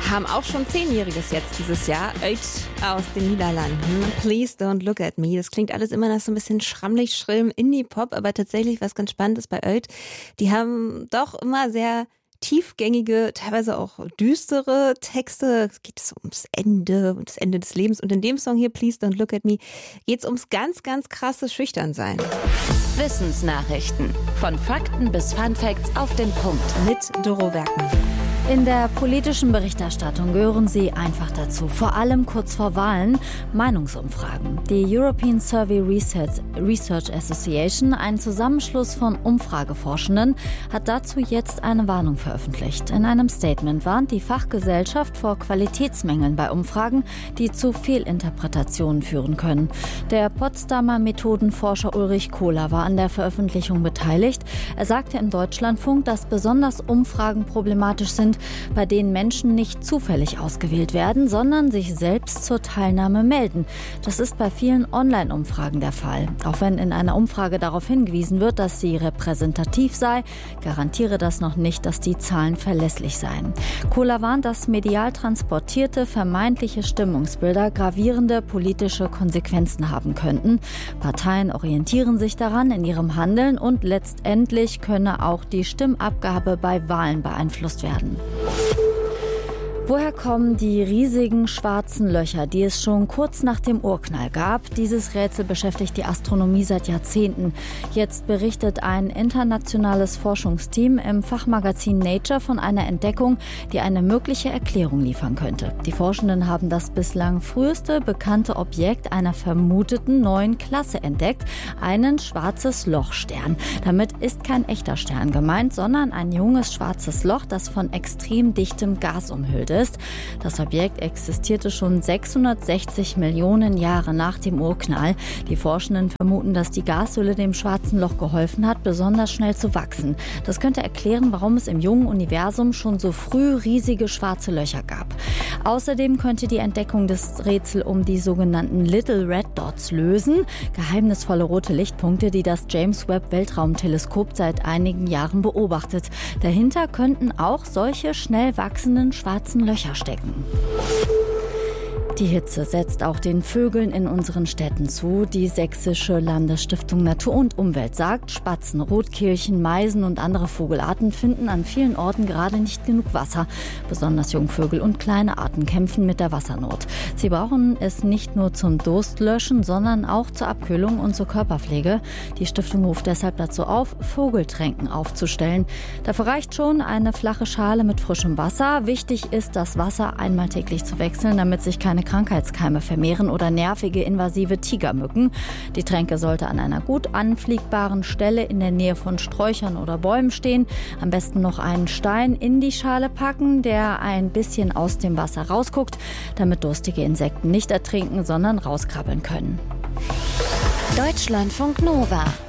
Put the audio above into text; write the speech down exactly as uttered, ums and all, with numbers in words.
haben auch schon Zehnjähriges jetzt dieses Jahr. Uit aus den Niederlanden. Please don't look at me. Das klingt alles immer nach so ein bisschen schrammelig, schrillem Indie-Pop, aber tatsächlich was ganz Spannendes bei Uit. Die haben doch immer sehr tiefgängige, teilweise auch düstere Texte. Es geht so ums Ende und das Ende des Lebens. Und in dem Song hier, Please Don't Look at Me, geht es ums ganz, ganz krasse Schüchternsein. Wissensnachrichten. Von Fakten bis Funfacts auf den Punkt. Mit Doro Werkmann. In der politischen Berichterstattung gehören sie einfach dazu, vor allem kurz vor Wahlen, Meinungsumfragen. Die European Survey Research, Research Association, ein Zusammenschluss von Umfrageforschenden, hat dazu jetzt eine Warnung veröffentlicht. In einem Statement warnt die Fachgesellschaft vor Qualitätsmängeln bei Umfragen, die zu Fehlinterpretationen führen können. Der Potsdamer Methodenforscher Ulrich Kohler war an der Veröffentlichung beteiligt. Er sagte im Deutschlandfunk, dass besonders Umfragen problematisch sind, bei denen Menschen nicht zufällig ausgewählt werden, sondern sich selbst zur Teilnahme melden. Das ist bei vielen Online-Umfragen der Fall. Auch wenn in einer Umfrage darauf hingewiesen wird, dass sie repräsentativ sei, garantiere das noch nicht, dass die Zahlen verlässlich seien. Kohler warnt, dass medial transportierte vermeintliche Stimmungsbilder gravierende politische Konsequenzen haben könnten. Parteien orientieren sich daran in ihrem Handeln und letztendlich könne auch die Stimmabgabe bei Wahlen beeinflusst werden. Woher kommen die riesigen schwarzen Löcher, die es schon kurz nach dem Urknall gab? Dieses Rätsel beschäftigt die Astronomie seit Jahrzehnten. Jetzt berichtet ein internationales Forschungsteam im Fachmagazin Nature von einer Entdeckung, die eine mögliche Erklärung liefern könnte. Die Forschenden haben das bislang früheste bekannte Objekt einer vermuteten neuen Klasse entdeckt, einen schwarzes Lochstern. Damit ist kein echter Stern gemeint, sondern ein junges schwarzes Loch, das von extrem dichtem Gas umhüllt ist. Das Objekt existierte schon sechshundertsechzig Millionen Jahre nach dem Urknall. Die Forschenden vermuten, dass die Gashülle dem schwarzen Loch geholfen hat, besonders schnell zu wachsen. Das könnte erklären, warum es im jungen Universum schon so früh riesige schwarze Löcher gab. Außerdem könnte die Entdeckung des Rätsels um die sogenannten Little Red Dots lösen. Geheimnisvolle rote Lichtpunkte, die das James Webb Weltraumteleskop seit einigen Jahren beobachtet. Dahinter könnten auch solche schnell wachsenden schwarzen Löcher stecken. Die Hitze setzt auch den Vögeln in unseren Städten zu. Die Sächsische Landesstiftung Natur und Umwelt sagt, Spatzen, Rotkehlchen, Meisen und andere Vogelarten finden an vielen Orten gerade nicht genug Wasser. Besonders Jungvögel und kleine Arten kämpfen mit der Wassernot. Sie brauchen es nicht nur zum Durstlöschen, sondern auch zur Abkühlung und zur Körperpflege. Die Stiftung ruft deshalb dazu auf, Vogeltränken aufzustellen. Dafür reicht schon eine flache Schale mit frischem Wasser. Wichtig ist, das Wasser einmal täglich zu wechseln, damit sich keine Krankheitskeime vermehren oder nervige invasive Tigermücken. Die Tränke sollte an einer gut anfliegbaren Stelle in der Nähe von Sträuchern oder Bäumen stehen. Am besten noch einen Stein in die Schale packen, der ein bisschen aus dem Wasser rausguckt, damit durstige Insekten nicht ertrinken, sondern rauskrabbeln können. Deutschlandfunk Nova.